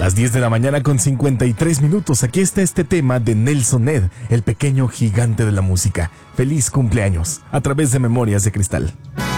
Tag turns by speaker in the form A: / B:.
A: Las 10 de la mañana con 53 minutos. Aquí está este tema de Nelson Ned, el pequeño gigante de la música. Feliz cumpleaños, a través de Memorias de Cristal.